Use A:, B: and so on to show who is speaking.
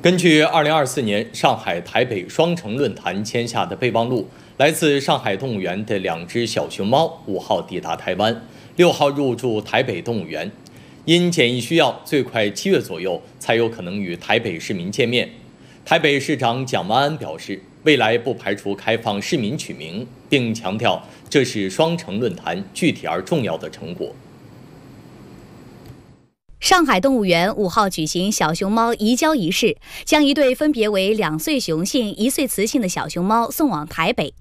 A: 根据2024年上海、台北双城论坛签下的备忘录，来自上海动物园的2只小熊猫5号抵达台湾，6号入住台北动物园。因检疫需要，最快7月左右才有可能与台北市民见面。台北市长蒋万安表示，未来不排除开放市民取名，并强调这是双城论坛具体而重要的成果。
B: 上海动物园5号举行小熊猫移交仪式，将一对分别为2岁雄性、1岁雌性的小熊猫送往台北。